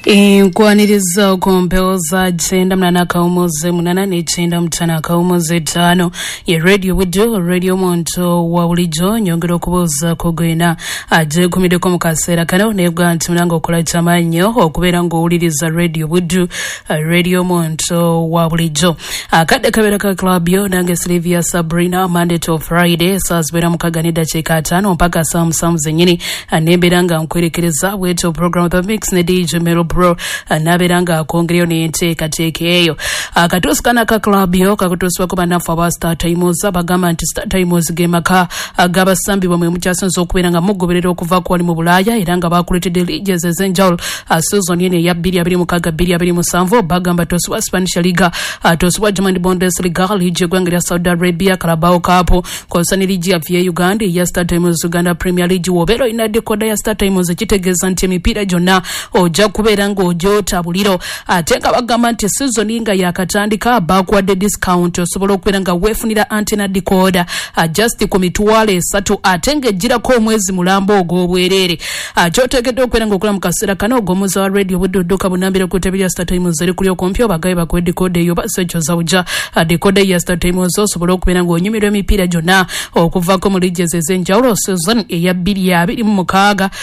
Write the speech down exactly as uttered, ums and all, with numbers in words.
Nkwaniriza okumpeoza chenda mnana kaumoze munana ne chenda mtana kaumoze tano ye radio wido radio monto wa ulijo nyongero kuboza kogwena aje kumideko mukasera kana nebwa nti mnango okola chamanyo okubera ngo uliriza radio wido radio monto wa ulijo akade kabera ka club yo nange Sylvia Sabrina Monday to Friday sazbera mukaganida cheka tano mpaka sam sam zenyini anemberanga nkwerekereza weto program the mix ne D J Mero Bro naberanga akongreyo nenteka tekeyo akatusikana ka club yo kakutoswa kuba nafa ba Star Times abagamba nti Star Times gemaka agaba sambi bamwe mukyasonzo okuberanga mugoberera okuva ku wali mu Bulaya iranga bakuletede leagues ezenjawulo season yene ya bbiri abiri mukaga bbiri abiri musanvu bagamba toswa Spanish Liga toswa German Bundesliga league gwangera Saudi Arabia Carabao Cup konsani league ya vya Uganda ya Star Times Uganda Premier League wobero ina decoder ya Star Times kitegeza nti emipira jonna oja kubera ngo ojota buliro atenga bagamba nti season inga yakatandika bakwadde discount osobola okubera nga wefunira antenna decoder just ku mitwalo esatu atenge gira ko omwezi mulambo ogobwerere ajotegedde okubera nga okola mu kaseera kano ogomuza wa radio budduka bunambira ku tebya Star Times zeri kuli okompyo bagaye bakwe decoder yo basecho zawuja decoder ya Star Times osobola okubera nga onyumirwa emipira jonna okuva ko mu leagues ezenjawulo season eya bbiri abiri mu mukaaga